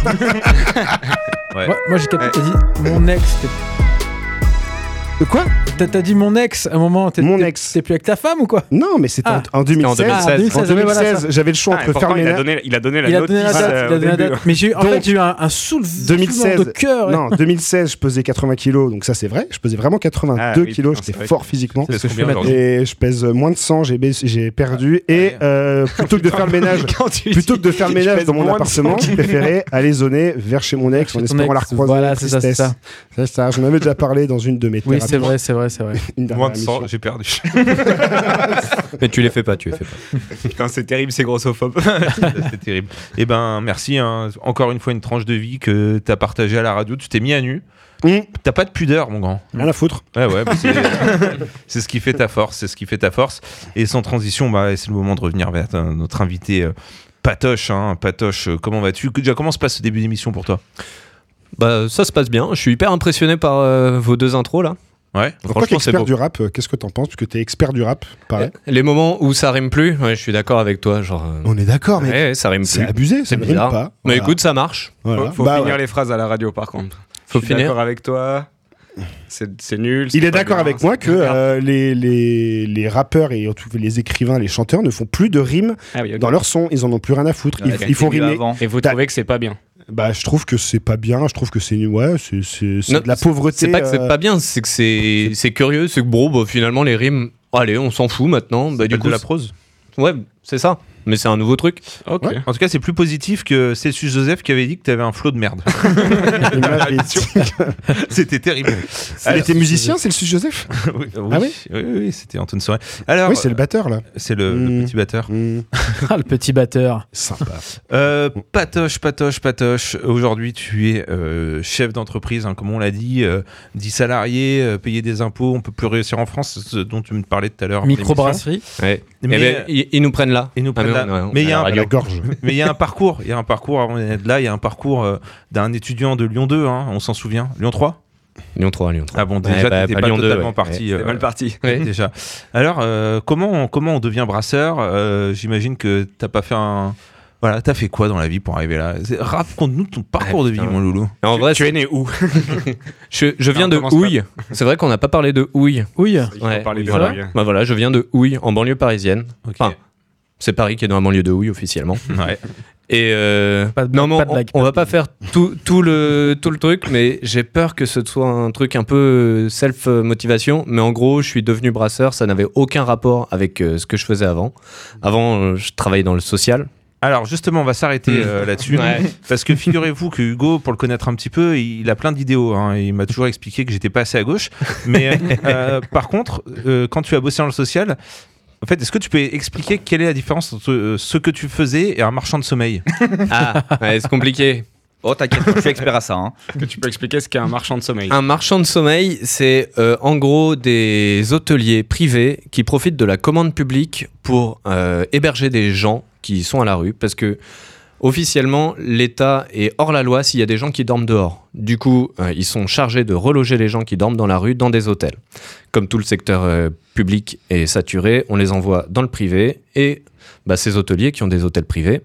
Ouais. Moi j'ai capté, t'as dit mon ex. De quoi ? T'as dit mon ex à un moment. Mon ex. T'es plus avec ta femme ou quoi ? Non, mais c'était en 2016. En 2016, j'avais le choix entre faire le ménage. Il a donné la date. Mais j'ai eu un soulèvement de cœur. Non, 2016, je pesais 80 kilos, donc ça c'est vrai. Je pesais vraiment 82 kilos, j'étais fort physiquement. Et je pèse moins de 100, j'ai perdu. Et plutôt que de faire le ménage dans mon appartement, je préférais aller zoner vers chez mon ex en espérant la recroiser. Voilà, c'est ça. C'est ça. J'en avais déjà parlé dans une de mes thérapies. Oui, c'est vrai. Moins de 100, j'ai perdu. Mais tu les fais pas. Putain, c'est terrible, c'est grossophobe. C'est terrible. Eh ben, merci. Encore une fois, une tranche de vie que t'as partagée à la radio. Tu t'es mis à nu. T'as pas de pudeur, mon grand. Rien à foutre. Ouais, c'est ce qui fait ta force. Et sans transition, c'est le moment de revenir vers notre invité Patoche. Patoche, comment vas-tu ? Déjà, comment se passe ce début d'émission pour toi ? Bah, ça se passe bien. Je suis hyper impressionné par vos deux intros là. Ouais. Pourquoi t'es expert du rap ? Qu'est-ce que t'en penses ? Parce que t'es expert du rap, pareil. Les moments où ça rime plus, je suis d'accord avec toi. On est d'accord, mais ouais, ça rime c'est plus. abusé, ça ne rime pas. Mais écoute, ça marche. Voilà. Faut finir les phrases à la radio, par contre. Faut je suis finir. d'accord avec toi. C'est nul. Il est d'accord avec moi que les rappeurs et surtout les écrivains, les chanteurs ne font plus de rimes dans leur son. Ils en ont plus rien à foutre. Ils font rimer. Et vous trouvez que c'est pas bien ? Bah, je trouve que c'est pas bien. Je trouve que c'est de la pauvreté. C'est pas que c'est pas bien, c'est que c'est curieux. C'est que finalement les rimes, allez, on s'en fout maintenant. Bah, du coup, de la prose. Ouais, c'est ça. Mais c'est un nouveau truc. Ok. Ouais. En tout cas, c'est plus positif que Cécius Joseph qui avait dit que t'avais un flot de merde. C'était terrible. Il était musicien, c'est le Sus Joseph. Oui, c'était Antoine Sorel. Alors, oui, c'est le batteur là. C'est le petit batteur. Le petit batteur. Sympa. Patoche. Aujourd'hui, tu es chef d'entreprise, comme on l'a dit, 10 salariés, payer des impôts, on peut plus réussir en France, ce dont tu me parlais tout à l'heure. Microbrasserie. Ouais. Mais ils nous prennent là. Mais il y a la gorge. Mais il y a un parcours. Il y a un parcours avant d'être là. Il y a un parcours d'un étudiant de Lyon 2. On s'en souvient. Lyon 3. Lyon 3. Ah bon, déjà, t'étais pas Lyon totalement 2, parti. C'était mal parti. Déjà. Alors, comment on devient brasseur ? J'imagine que t'as pas fait un... Voilà, t'as fait quoi dans la vie pour arriver là ? Raconte-nous ton parcours de vie, mon loulou. En vrai, tu es né où ? Je viens de Houille. C'est vrai qu'on n'a pas parlé de Houille. Houille. Voilà, je viens de Houille, en banlieue parisienne. Okay. Enfin, c'est Paris qui est dans la banlieue de Houille officiellement. Ouais. Et on va pas faire tout le truc, mais j'ai peur que ce soit un truc un peu self-motivation. Mais en gros, je suis devenu brasseur, ça n'avait aucun rapport avec ce que je faisais avant. Avant, je travaillais dans le social. Alors justement, on va s'arrêter là-dessus, parce que figurez-vous que Hugo, pour le connaître un petit peu, il a plein d'idéaux. Il m'a toujours expliqué que j'étais pas assez à gauche. Mais par contre, quand tu as bossé dans le social, en fait, est-ce que tu peux expliquer quelle est la différence entre ce que tu faisais et un marchand de sommeil ? C'est compliqué. Oh, t'inquiète, je suis expert à ça. Est-ce que tu peux expliquer ce qu'est un marchand de sommeil ? Un marchand de sommeil, c'est en gros des hôteliers privés qui profitent de la commande publique pour héberger des gens qui sont à la rue, parce que officiellement, l'État est hors la loi s'il y a des gens qui dorment dehors. Du coup, ils sont chargés de reloger les gens qui dorment dans la rue dans des hôtels. Comme tout le secteur public est saturé, on les envoie dans le privé, et ces hôteliers qui ont des hôtels privés,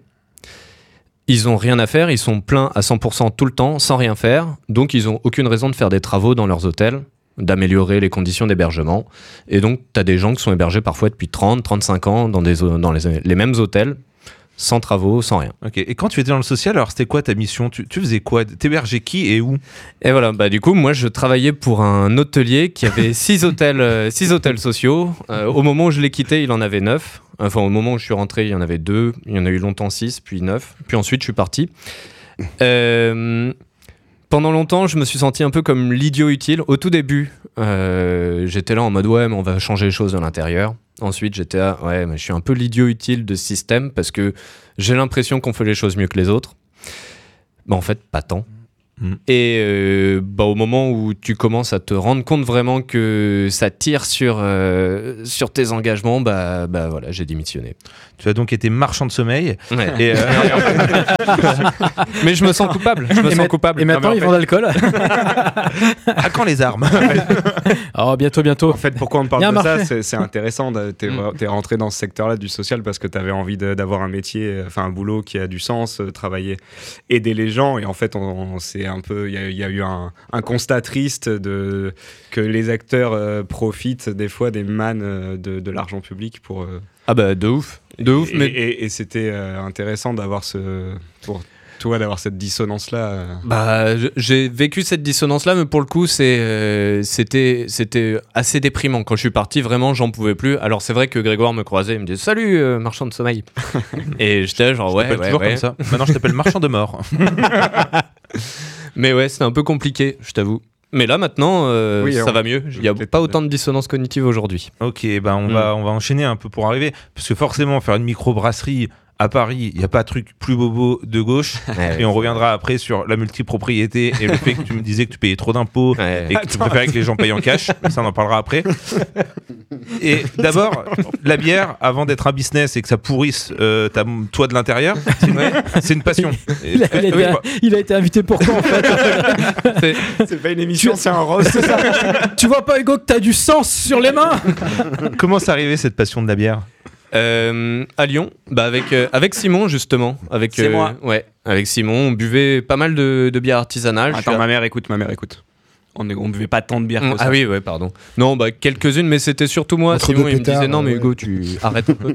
ils n'ont rien à faire, ils sont pleins à 100% tout le temps, sans rien faire, donc ils n'ont aucune raison de faire des travaux dans leurs hôtels, d'améliorer les conditions d'hébergement. Et donc, tu as des gens qui sont hébergés parfois depuis 30, 35 ans dans les mêmes hôtels, sans travaux, sans rien. Ok. Et quand tu étais dans le social, alors c'était quoi ta mission ? Tu faisais quoi ? T'hébergeais qui et où ? Et voilà, du coup, moi je travaillais pour un hôtelier qui avait 6 hôtels sociaux. Au moment où je l'ai quitté, il en avait 9. Enfin, au moment où je suis rentré, il y en avait 2. Il y en a eu longtemps 6, puis 9. Puis ensuite, je suis parti. Pendant longtemps, je me suis senti un peu comme l'idiot utile. Au tout début, j'étais là en mode mais on va changer les choses de l'intérieur. Ensuite, j'étais mais je suis un peu l'idiot utile de ce système parce que j'ai l'impression qu'on fait les choses mieux que les autres. En fait, pas tant. Et au moment où tu commences à te rendre compte vraiment que ça tire sur tes engagements, voilà, j'ai démissionné. Tu as donc été marchand de sommeil. Ouais. Et mais je me sens coupable. Et maintenant, ils vendent de l'alcool. À quand les armes? Oh, bientôt. En fait, pourquoi on parle de ça, c'est intéressant. T'es rentré dans ce secteur-là du social parce que t'avais envie d'avoir un métier, un boulot qui a du sens, travailler, aider les gens. Et en fait, c'est un peu, il y a eu un constat triste que les acteurs profitent des fois des mannes de l'argent public pour. De ouf. Et c'était intéressant d'avoir d'avoir cette dissonance-là. J'ai vécu cette dissonance-là, mais pour le coup, c'était assez déprimant. Quand je suis parti, vraiment, j'en pouvais plus. Alors, c'est vrai que Grégoire me croisait, il me disait « Salut, marchand de sommeil !» Et j'étais genre « Ouais, toujours comme ça. Maintenant, je t'appelle marchand de mort. » Mais ouais, c'était un peu compliqué, je t'avoue. Mais là, maintenant, ça va mieux. Il n'y a pas autant de dissonance cognitive aujourd'hui. Ok, on va enchaîner un peu pour arriver. Parce que forcément, faire une microbrasserie à Paris, il n'y a pas de truc plus bobo de gauche. Et on reviendra après sur la multipropriété et le fait que tu me disais que tu payais trop d'impôts et que tu préférais que les gens payent en cash. Ça, on en parlera après. Et d'abord, la bière, avant d'être un business et que ça pourrisse toi de l'intérieur, c'est une passion. Il a été invité pour quoi, en fait? C'est pas une émission, c'est un roast. C'est ça. Tu vois pas, Hugo, que t'as du sens sur les mains? Comment c'est arrivé cette passion de la bière? À Lyon, avec Simon justement. C'est moi. Ouais, avec Simon, on buvait pas mal de bière artisanale. Attends, ma mère écoute. On buvait pas tant de bière que ça. Ah oui, ouais, pardon. Non, quelques-unes, mais c'était surtout moi. Simon, il me disait non, mais Hugo, tu arrêtes un peu.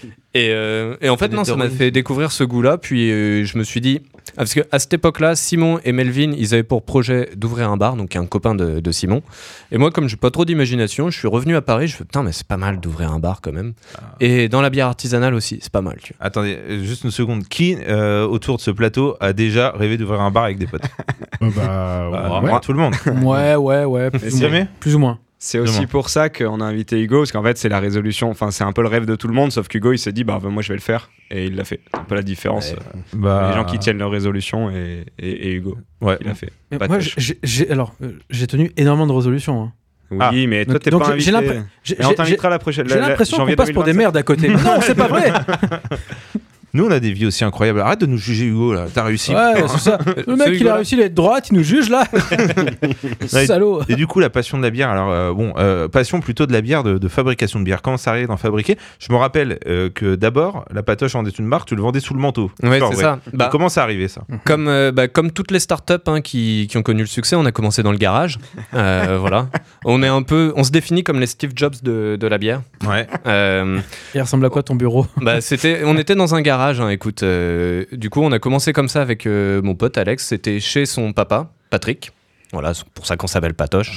Et en fait, ça m'a fait découvrir ce goût-là. Puis je me suis dit, parce qu'à cette époque-là, Simon et Melvin, ils avaient pour projet d'ouvrir un bar, donc un copain de Simon. Et moi, comme j'ai pas trop d'imagination, je suis revenu à Paris. Je fais putain, mais c'est pas mal d'ouvrir un bar quand même. Et dans la bière artisanale aussi, c'est pas mal. Tu vois. Attendez, juste une seconde. Qui autour de ce plateau a déjà rêvé d'ouvrir un bar avec des potes? Ouais. Tout le monde. Ouais. Plus ou moins. C'est aussi pour ça qu'on a invité Hugo, parce qu'en fait, c'est la résolution. C'est un peu le rêve de tout le monde, sauf qu'Hugo, il s'est dit, moi, je vais le faire. Et il l'a fait. C'est un peu la différence. Les gens qui tiennent leur résolution et Hugo, il l'a fait. Mais moi, j'ai tenu énormément de résolutions. Hein. Oui, mais toi, t'es pas invité. On t'invitera la prochaine. J'ai l'impression qu'on passe pour des merdes à côté. Non, c'est pas vrai. Nous, on a des vies aussi incroyables. Arrête de nous juger, Hugo, là. T'as réussi. Ouais, c'est ça. Le mec, il a réussi à être droite, il nous juge, là. Salaud. Et du coup, la passion de la bière, passion plutôt de la bière, de fabrication de bière. Comment ça arrive d'en fabriquer? Je me rappelle que d'abord, la Patoche en est une marque, tu le vendais sous le manteau. Ouais, c'est ça. Comment ça arrivait, ça? Comme toutes les startups qui ont connu le succès, on a commencé dans le garage. Voilà. On se définit comme les Steve Jobs de la bière. Ouais. Il ressemble à quoi ton bureau? On était dans un garage. Écoute, du coup, on a commencé comme ça avec mon pote Alex. C'était chez son papa, Patrick. Voilà, c'est pour ça qu'on s'appelle Patoche.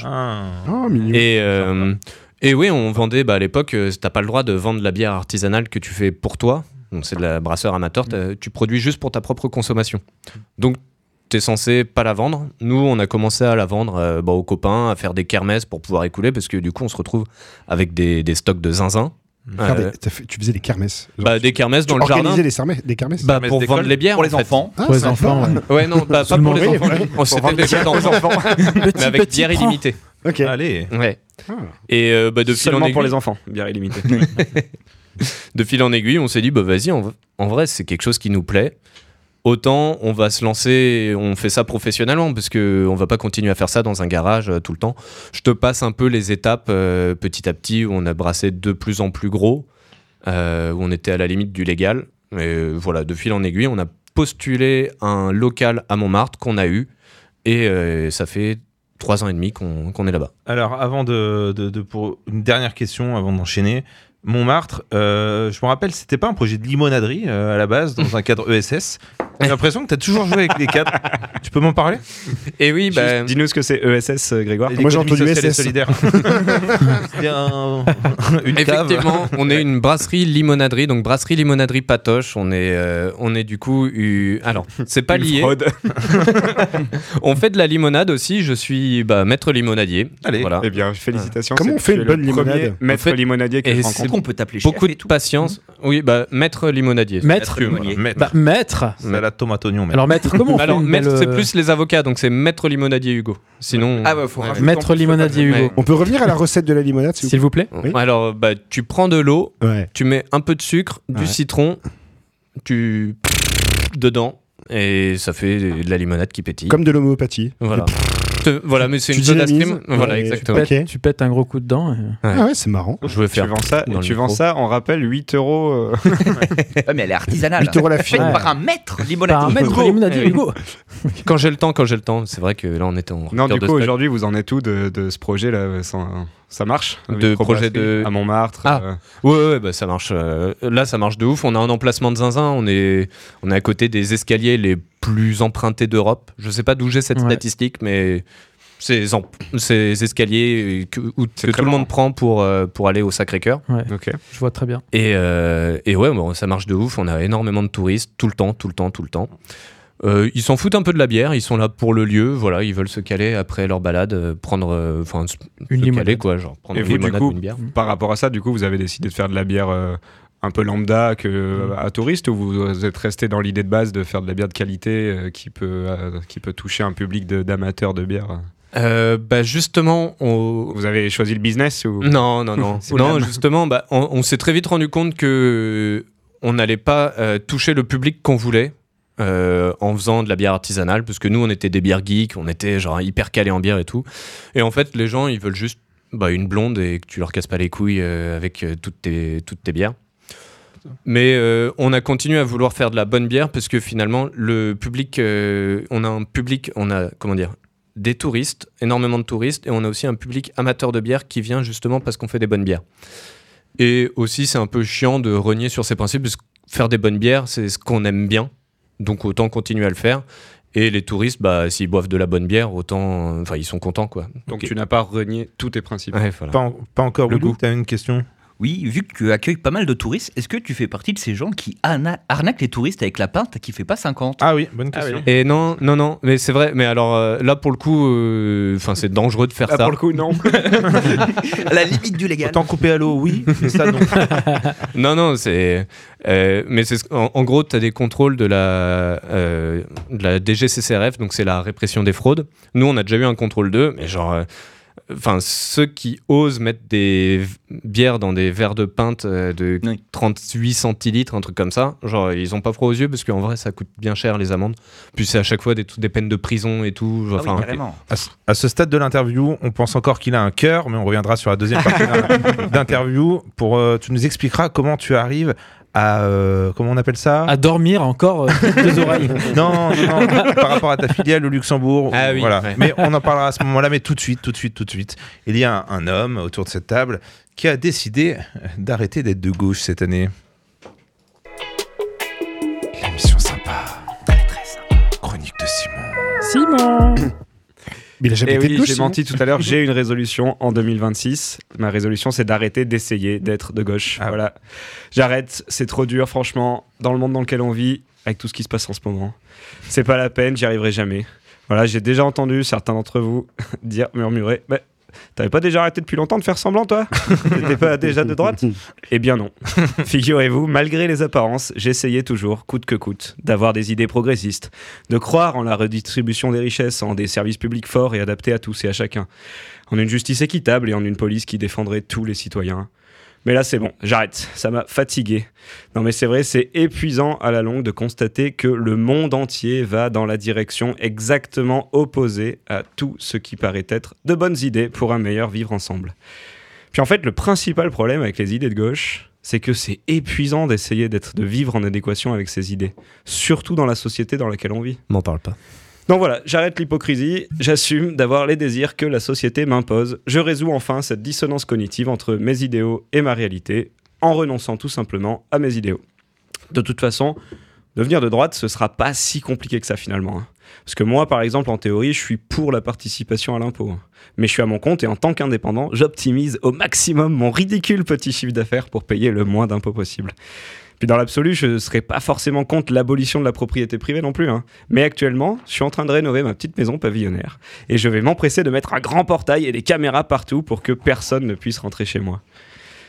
Mignon. Et oui, on vendait à l'époque. T'as pas le droit de vendre de la bière artisanale que tu fais pour toi. Donc c'est de la brasseur amateur. Tu produis juste pour ta propre consommation. Donc t'es censé pas la vendre. Nous, on a commencé à la vendre aux copains, à faire des kermesses pour pouvoir écouler, parce que du coup, on se retrouve avec des stocks de zinzin. Tu faisais des kermesses. Des kermesses dans le jardin. Tu organisais des kermesses pour vendre les bières. Pour les enfants. Pour les enfants. Ouais, non, pas pour les enfants. On s'était déjà dans les enfants. Mais avec bière illimitée. Ok. Allez. Ouais. Et de fil en aiguille. pour les enfants, bière illimitée. De fil en aiguille, on s'est dit, vas-y, en vrai, c'est quelque chose qui nous plaît. Autant on va se lancer, on fait ça professionnellement, parce qu'on va pas continuer à faire ça dans un garage tout le temps. Je te passe un peu les étapes petit à petit, où on a brassé de plus en plus gros, où on était à la limite du légal. Et voilà, de fil en aiguille, on a postulé un local à Montmartre qu'on a eu, et ça fait 3 ans et demi qu'on est là-bas. Alors, avant pour une dernière question, avant d'enchaîner, Montmartre, je me rappelle, c'était pas un projet de limonaderie à la base, dans un cadre ESS. J'ai l'impression que tu as toujours joué avec les cadres. Tu peux m'en parler? Et oui, dis-nous ce que c'est ESS, Grégoire. Moi j'ai entendu SS. solidaire. C'était une cave. Effectivement, on est une brasserie limonaderie, donc brasserie limonaderie Patoche. On est du coup alors c'est pas lié. On fait de la limonade aussi. Je suis maître limonadier. Allez. Voilà. Eh bien, félicitations. Comment on fait une bonne limonade? Maître limonadier que je rencontre. On peut t'appeler chef. Beaucoup de patience. Oui, maître limonadier. Maître. Maître. Ça salade tomate oignon. Alors maître, comment on fait Alors maître, c'est plus les avocats, donc c'est maître limonadier Hugo. Sinon, faut rajouter maître limonadier Hugo. Ouais. On peut revenir à la recette de la limonade, S'il vous plaît. Oui. Alors tu prends de l'eau, Ouais. tu mets un peu de sucre, du citron, tu dedans et ça fait de la limonade qui pétille. Comme de l'homéopathie. Voilà. Voilà, mais c'est Tu une soda dynamises, stream. Voilà, ouais, exactement. Ok. Tu pètes un gros coup dedans. Ouais. Ah ouais, c'est marrant. Je veux faire. Tu vends ça, on rappelle 8 €. Ouais, mais elle est artisanale. 8 € la Faite fille. par un maître Par un limonadier. maître limonadier Hugo. Quand j'ai le temps. C'est vrai que là, on était en. Non, rupture du de coup, stock. aujourd'hui, vous en êtes où de ce projet-là ça marche De projet de- à Montmartre. Ah. Ouais, bah ça marche. Là, ça marche de ouf. On a un emplacement de zinzin. On est à côté des escaliers les plus empruntés d'Europe. Je sais pas d'où j'ai cette statistique, mais ces escaliers que tout le monde prend pour aller au Sacré-Cœur. Ouais, Ok. je vois très bien. Et ouais, bon, ça marche de ouf. On a énormément de touristes tout le temps. Ils s'en foutent un peu de la bière. Ils sont là pour le lieu. Voilà, ils veulent se caler après leur balade, prendre, Une se limonade. caler quoi, genre prendre Et une vous, du limonade coup, ou une bière. par rapport à ça, du coup, vous avez décidé de faire de la bière un peu lambda à touriste, ou vous êtes resté dans l'idée de base de faire de la bière de qualité qui peut toucher un public d'amateurs de bière? Bah justement, Vous avez choisi le business ou... non, C'est non, même. justement, bah, on s'est très vite rendu compte que on n'allait pas toucher le public qu'on voulait en faisant de la bière artisanale, parce que nous, on était des bières geeks, on était genre hyper calés en bière et tout. Et en fait, les gens, ils veulent juste une blonde et que tu leur casses pas les couilles avec toutes tes bières. Mais on a continué à vouloir faire de la bonne bière parce que finalement, le public, on a des touristes, énormément de touristes, et on a aussi un public amateur de bière qui vient justement parce qu'on fait des bonnes bières. Et aussi, c'est un peu chiant de renier sur ces principes, parce que faire des bonnes bières, c'est ce qu'on aime bien, donc autant continuer à le faire. Et les touristes, s'ils boivent de la bonne bière, ils sont contents, quoi. Donc tu n'as pas renié tous tes principes. Ouais, voilà. Pas encore. Le Boulou, goût. tu as une question? Oui, vu que tu accueilles pas mal de touristes, est-ce que tu fais partie de ces gens qui arnaquent les touristes avec la pinte qui fait pas 50? Ah oui, bonne question. Et non, mais c'est vrai. Mais alors là, pour le coup, c'est dangereux de faire Là, ça. pour le coup, non. À la limite du légal. Autant couper à l'eau, oui, mais ça non. Non, c'est. Mais en gros, tu as des contrôles de la DGCCRF, donc c'est la répression des fraudes. Nous, on a déjà eu un contrôle d'eux, mais genre. Ceux qui osent mettre des bières dans des verres de pinte de 38 centilitres, un truc comme ça, genre ils ont pas froid aux yeux parce qu'en vrai ça coûte bien cher les amendes. Puis c'est à chaque fois des peines de prison et tout. Ah oui, carrément. À ce stade de l'interview, on pense encore qu'il a un cœur, mais on reviendra sur la deuxième partie d'interview. Tu nous expliqueras comment tu arrives à comment on appelle ça? À dormir encore deux oreilles. Non, par rapport à ta filiale au Luxembourg. Ah oui, voilà. ouais. Mais on en parlera à ce moment-là, mais tout de suite. Il y a un homme autour de cette table qui a décidé d'arrêter d'être de gauche cette année. L'émission sympa. Très sympa. Chronique de Simon. Mais il a jamais Et été de oui, gauche, j'ai Simon. menti tout à l'heure, j'ai une résolution en 2026. Ma résolution, c'est d'arrêter d'essayer d'être de gauche. Ah. Voilà. J'arrête, c'est trop dur, franchement. Dans le monde dans lequel on vit, avec tout ce qui se passe en ce moment, c'est pas la peine, j'y arriverai jamais. Voilà, j'ai déjà entendu certains d'entre vous murmurer. Mais t'avais pas déjà arrêté depuis longtemps de faire semblant, toi? T'étais pas déjà de droite? Eh bien non. Figurez-vous, malgré les apparences, j'essayais toujours, coûte que coûte, d'avoir des idées progressistes, de croire en la redistribution des richesses, en des services publics forts et adaptés à tous et à chacun, en une justice équitable et en une police qui défendrait tous les citoyens. Mais là, c'est bon, j'arrête. Ça m'a fatigué. Non, mais c'est vrai, c'est épuisant à la longue de constater que le monde entier va dans la direction exactement opposée à tout ce qui paraît être de bonnes idées pour un meilleur vivre ensemble. Puis en fait, le principal problème avec les idées de gauche, c'est que c'est épuisant d'essayer de vivre en adéquation avec ces idées, surtout dans la société dans laquelle on vit. M'en parle pas. Donc voilà, j'arrête l'hypocrisie, j'assume d'avoir les désirs que la société m'impose, je résous enfin cette dissonance cognitive entre mes idéaux et ma réalité, en renonçant tout simplement à mes idéaux. De toute façon, devenir de droite, ce sera pas si compliqué que ça finalement. Parce que moi, par exemple, en théorie, je suis pour la participation à l'impôt. Mais je suis à mon compte et en tant qu'indépendant, j'optimise au maximum mon ridicule petit chiffre d'affaires pour payer le moins d'impôts possible. Puis dans l'absolu, je ne serais pas forcément contre l'abolition de la propriété privée non plus. Mais actuellement, je suis en train de rénover ma petite maison pavillonnaire. Et je vais m'empresser de mettre un grand portail et des caméras partout pour que personne ne puisse rentrer chez moi.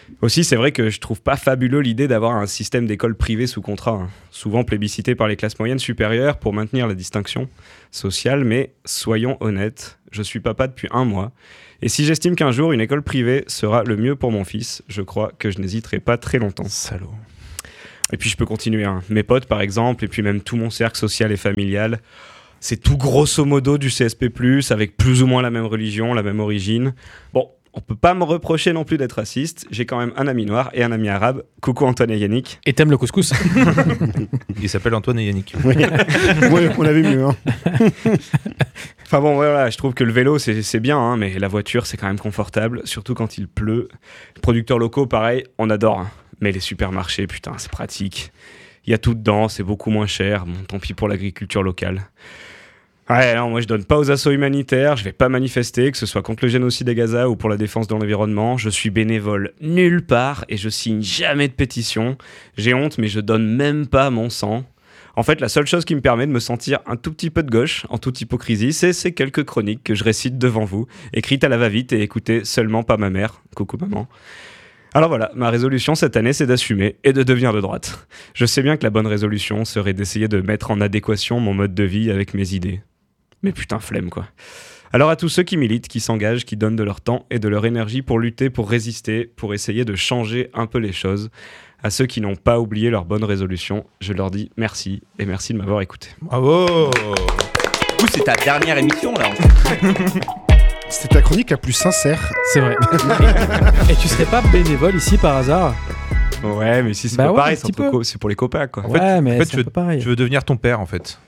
Aussi, c'est vrai que je trouve pas fabuleux l'idée d'avoir un système d'école privée sous contrat, souvent plébiscité par les classes moyennes supérieures pour maintenir la distinction sociale, mais soyons honnêtes, je suis papa depuis 1 mois, et si j'estime qu'un jour une école privée sera le mieux pour mon fils, je crois que je n'hésiterai pas très longtemps. Salaud. Et puis je peux continuer, mes potes par exemple, et puis même tout mon cercle social et familial, c'est tout grosso modo du CSP+, avec plus ou moins la même religion, la même origine. Bon, on peut pas me reprocher non plus d'être raciste. J'ai quand même un ami noir et un ami arabe. Coucou Antoine et Yannick. Et t'aimes le couscous? Il s'appelle Antoine et Yannick. Oui, on avait mieux. Enfin bon, voilà, je trouve que le vélo, c'est bien, mais la voiture, c'est quand même confortable, surtout quand il pleut. Les producteurs locaux, pareil, on adore. Mais les supermarchés, putain, c'est pratique. Il y a tout dedans, c'est beaucoup moins cher. Bon, tant pis pour l'agriculture locale. Ouais, non, moi je donne pas aux assos humanitaires, je vais pas manifester, que ce soit contre le génocide à Gaza ou pour la défense de l'environnement. Je suis bénévole nulle part et je signe jamais de pétition. J'ai honte, mais je donne même pas mon sang. En fait, la seule chose qui me permet de me sentir un tout petit peu de gauche, en toute hypocrisie, c'est ces quelques chroniques que je récite devant vous, écrites à la va-vite et écoutées seulement par ma mère. Coucou maman. Alors voilà, ma résolution cette année, c'est d'assumer et de devenir de droite. Je sais bien que la bonne résolution serait d'essayer de mettre en adéquation mon mode de vie avec mes idées. Mais putain, flemme quoi. Alors à tous ceux qui militent, qui s'engagent, qui donnent de leur temps et de leur énergie pour lutter, pour résister, pour essayer de changer un peu les choses, à ceux qui n'ont pas oublié leur bonne résolution, je leur dis merci et merci de m'avoir écouté. Bravo. Du coup, c'est ta dernière émission là. C'était ta chronique la plus sincère. C'est vrai. Et tu serais pas bénévole ici par hasard? Ouais, mais si c'est pas pareil, c'est pour les copains quoi. En fait, mais tu veux devenir ton père en fait.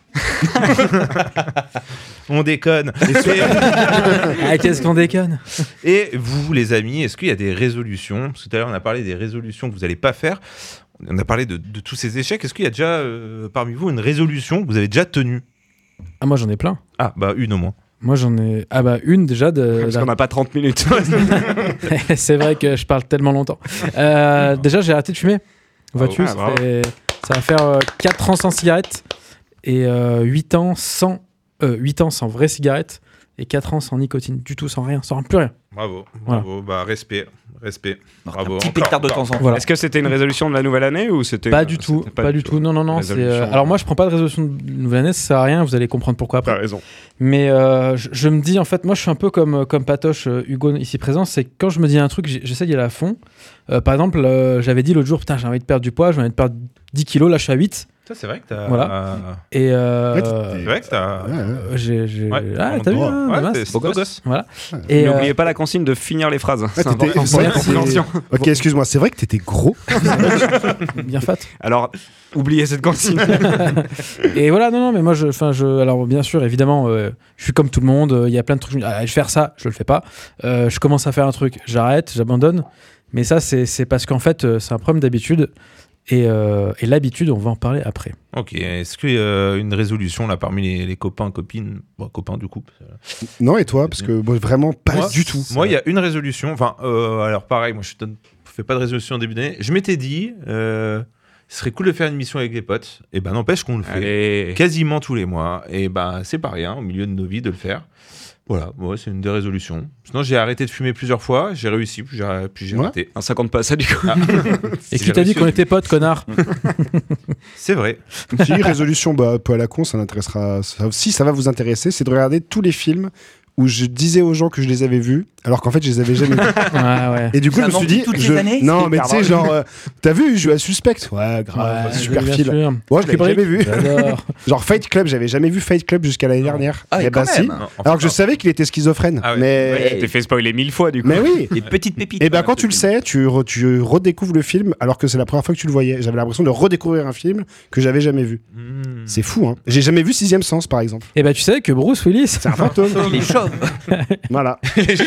On déconne. Qu'est-ce qu'on déconne? Et vous, les amis, est-ce qu'il y a des résolutions? Parce que tout à l'heure, on a parlé des résolutions que vous n'allez pas faire. On a parlé de tous ces échecs. Est-ce qu'il y a déjà parmi vous une résolution que vous avez déjà tenue? Ah, moi j'en ai plein. Ah, bah une au moins. Moi j'en ai. Ah, bah une déjà. Parce qu'on n'a pas 30 minutes. C'est vrai que je parle tellement longtemps. Déjà, j'ai arrêté de fumer. Vois-tu, ça va faire 4 ans sans cigarette. Et 8 ans sans 8 ans sans vraie cigarette et 4 ans sans nicotine, du tout, sans rien, sans plus rien. Bravo, voilà. Bah respect. Bravo. Un petit pétard de temps en temps. Voilà. Est-ce que c'était une résolution de la nouvelle année ou c'était pas du tout, pas du tout. Non. Alors moi, je prends pas de résolution de nouvelle année, ça sert à rien. Vous allez comprendre pourquoi après. T'as raison. Mais je me dis en fait, moi, je suis un peu comme Patoche, Hugo ici présent. C'est que quand je me dis un truc, j'essaie d'y aller à fond. Par exemple, j'avais dit l'autre jour, putain, j'ai envie de perdre du poids, j'ai envie de perdre 10 kilos. Là, je suis à 8. Ça, c'est vrai que t'as. Voilà. Et c'est vrai que t'as. T'as vu, c'est beau gosse. Voilà. Et n'oubliez pas la consigne de finir les phrases. C'est important pour la compréhension. Ok, excuse-moi, c'est vrai que t'étais gros. Bien fat. Alors, oubliez cette consigne. Et voilà, non, mais moi, alors bien sûr, évidemment, je suis comme tout le monde. Il y a plein de trucs. Je vais faire ça, je le fais pas. Je commence à faire un truc, j'arrête, j'abandonne. Mais ça, c'est parce qu'en fait, c'est un problème d'habitude. Et l'habitude, on va en parler après. Ok, est-ce qu'il y a une résolution là parmi les copains, copines, copains du couple? Non, et toi? Parce que vraiment pas du tout. Moi, il y a une résolution. Enfin, alors pareil, moi je fais pas de résolution au début d'année. Je m'étais dit, ce serait cool de faire une mission avec les potes. Et ben n'empêche qu'on le fait quasiment tous les mois. Et ben c'est pas rien au milieu de nos vies de le faire. Voilà, c'est une des résolutions. Sinon, j'ai arrêté de fumer plusieurs fois, j'ai réussi, puis j'ai raté. Ça compte pas ça du coup. Et qui t'a dit qu'on était potes, connard? C'est vrai. Si, résolution, peu à la con, ça n'intéressera. Si ça va vous intéresser, c'est de regarder tous les films où je disais aux gens que je les avais vus, alors qu'en fait, je les avais jamais vus. Ouais. Et du coup, je me suis dit. Toutes les années, non, mais tu sais, genre, t'as vu, je joue à Suspect? Ouais, grave, super film. Moi, je l'avais jamais vu. Genre, Fight Club, j'avais jamais vu Fight Club jusqu'à l'année dernière. Ah, et ben si. Alors que je savais qu'il était schizophrène. Mais. Tu t'es fait spoiler 1000 fois du coup. Mais oui. Des petites pépites. Et ben, quand tu le sais, tu redécouvres le film, alors que c'est la première fois que tu le voyais. J'avais l'impression de redécouvrir un film que j'avais jamais vu. C'est fou, hein. J'ai jamais vu Sixième Sens, par exemple. Et ben, tu savais que Bruce Willis, c'est un fantôme. Il est chauve. Voilà.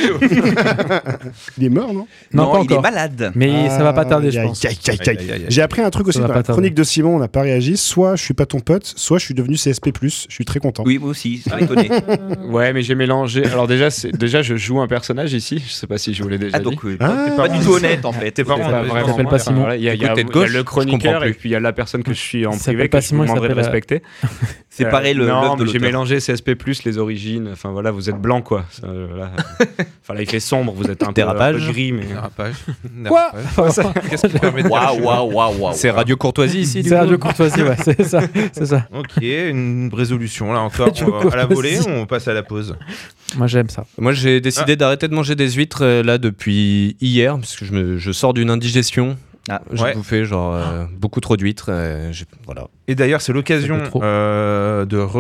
Il est mort, non? Non, pas il encore. est malade. Mais ça va pas tarder, je pense. J'ai appris un truc aussi dans la chronique de Simon, on n'a pas réagi. Soit je suis pas ton pote, soit je suis devenu CSP+. Je suis très content. Oui, moi aussi, ça m'a étonné. Ouais, mais j'ai mélangé. Alors déjà, je joue un personnage ici. Je sais pas si je vous l'ai déjà dit. Donc, t'es pas du tout honnête en fait. T'es pas vraiment. T'appelles pas Simon. Il y a le chroniqueur et puis il y a la personne que je suis en privé que je vous demanderai de respecter. C'est pareil le. Non, mais j'ai mélangé CSP+, les origines. Enfin voilà, vous êtes blanc. blanc, quoi. Enfin, là, il fait sombre, vous êtes un peu gris, mais... Dérapage. Quoi? Qu'est-ce qui permet de Waouh. C'est Radio Courtoisie ici, C'est Radio Courtoisie, ouais, c'est ça. Ok, une résolution, là encore. À la volée, on passe à la pause. Moi, j'aime ça. Moi, j'ai décidé d'arrêter de manger des huîtres là depuis hier, parce que je sors d'une indigestion. J'ai bouffé beaucoup trop d'huîtres. Voilà. Et d'ailleurs, c'est l'occasion de